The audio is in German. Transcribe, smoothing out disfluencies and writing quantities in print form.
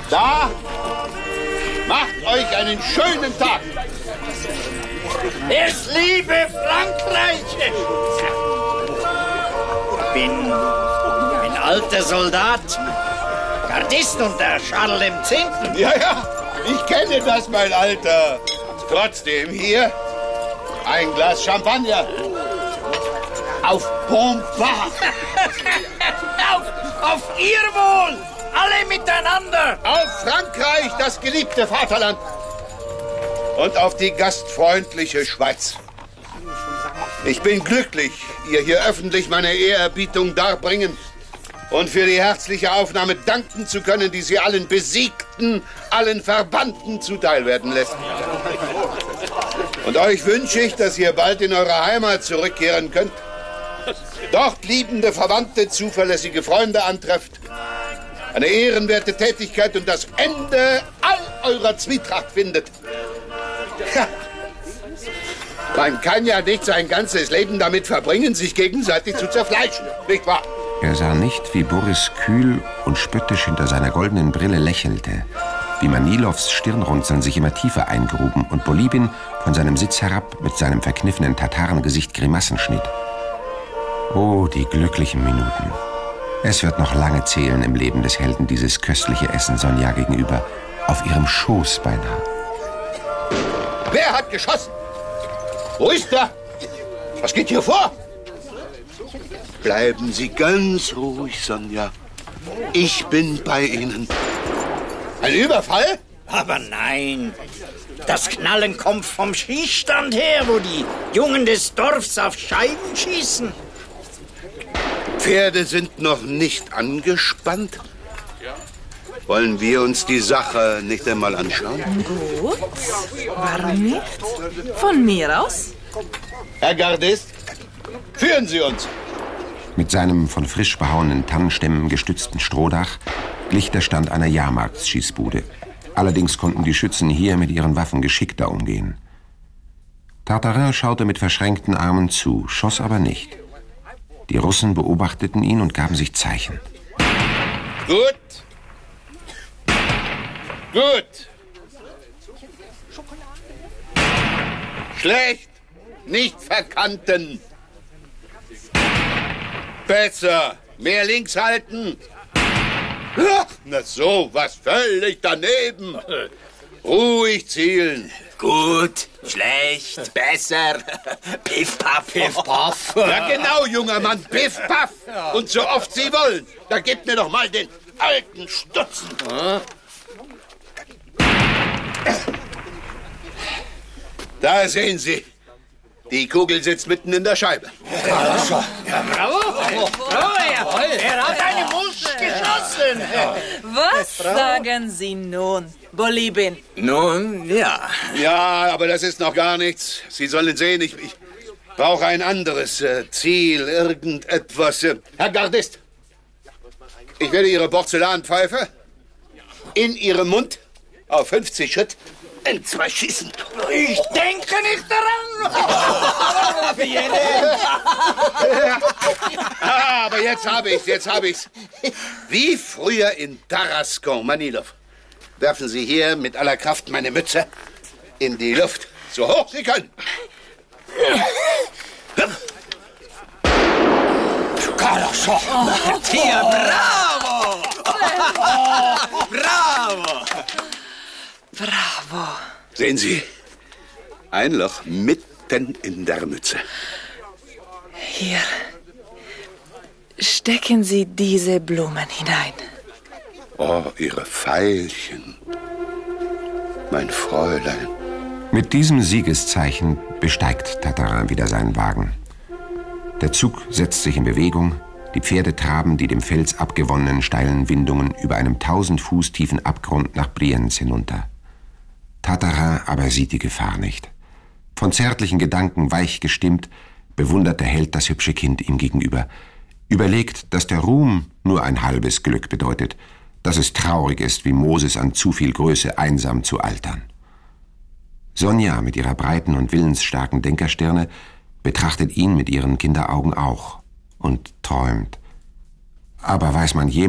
Da, macht euch einen schönen Tag. Es liebe Frankreich. Ich bin ein alter Soldat, Gardist unter Charles X. Ja, ich kenne das, mein Alter. Trotzdem hier ein Glas Champagner. Auf Bompard. auf Ihr Wohl, alle miteinander. Auf Frankreich, das geliebte Vaterland. Und auf die gastfreundliche Schweiz. Ich bin glücklich, ihr hier öffentlich meine Ehrerbietung darbringen und für die herzliche Aufnahme danken zu können, die sie allen Besiegten, allen Verbannten zuteil werden lässt. Und euch wünsche ich, dass ihr bald in eure Heimat zurückkehren könnt, dort liebende Verwandte, zuverlässige Freunde antrefft, eine ehrenwerte Tätigkeit und das Ende all eurer Zwietracht findet. Ja. Man kann ja nicht sein ganzes Leben damit verbringen, sich gegenseitig zu zerfleischen, nicht wahr? Er sah nicht, wie Boris kühl und spöttisch hinter seiner goldenen Brille lächelte, wie Manilows Stirnrunzeln sich immer tiefer eingruben und Bolibin von seinem Sitz herab mit seinem verkniffenen Tatarengesicht Grimassen schnitt. Oh, die glücklichen Minuten. Es wird noch lange zählen im Leben des Helden dieses köstliche Essen Sonja gegenüber, auf ihrem Schoß beinahe. Wer hat geschossen? Wo ist er? Was geht hier vor? Bleiben Sie ganz ruhig, Sonja. Ich bin bei Ihnen. Ein Überfall? Aber nein, das Knallen kommt vom Schießstand her, wo die Jungen des Dorfs auf Scheiben schießen. Pferde sind noch nicht angespannt. Wollen wir uns die Sache nicht einmal anschauen? Gut, warum nicht? Von mir aus? Herr Gardist, führen Sie uns. Mit seinem von frisch behauenen Tannenstämmen gestützten Strohdach glich der Stand einer Jahrmarktsschießbude. Allerdings konnten die Schützen hier mit ihren Waffen geschickter umgehen. Tartarin schaute mit verschränkten Armen zu, schoss aber nicht. Die Russen beobachteten ihn und gaben sich Zeichen. Gut. Gut. Schlecht. Nicht verkanten. Besser. Mehr links halten. Ach, na so, was völlig daneben. Ruhig zielen. Gut, schlecht, besser. Piff, paff, piff, paff. Ja genau, junger Mann, piff, paff. Und so oft Sie wollen. Da gebt mir doch mal den alten Stutzen. Da sehen Sie. Die Kugel sitzt mitten in der Scheibe. Ja, bravo. Bravo, er hat eine Musch geschossen. Was sagen Sie nun, Bolibin? Nun, ja. Ja, aber das ist noch gar nichts. Sie sollen sehen, ich brauche ein anderes Ziel, irgendetwas. Herr Gardist, ich werde Ihre Porzellanpfeife in Ihrem Mund auf 50 Schritt in 2 schießen. Ich denke nicht daran. Aber jetzt habe ich's. Wie früher in Tarascon, Manilow. Werfen Sie hier mit aller Kraft meine Mütze in die Luft, so hoch Sie können. Hier, bravo. Bravo. Bravo. Sehen Sie, ein Loch mitten in der Mütze. Hier. Stecken Sie diese Blumen hinein. Oh, Ihre Veilchen, mein Fräulein. Mit diesem Siegeszeichen besteigt Tartarin wieder seinen Wagen. Der Zug setzt sich in Bewegung, die Pferde traben die dem Fels abgewonnenen steilen Windungen über einem 1000 Fuß tiefen Abgrund nach Brienz hinunter. Tartarin aber sieht die Gefahr nicht. Von zärtlichen Gedanken weich gestimmt, bewundert der Held das hübsche Kind ihm gegenüber, überlegt, dass der Ruhm nur ein halbes Glück bedeutet, dass es traurig ist, wie Moses an zu viel Größe einsam zu altern. Sonja mit ihrer breiten und willensstarken Denkerstirne betrachtet ihn mit ihren Kinderaugen auch und träumt. Aber weiß man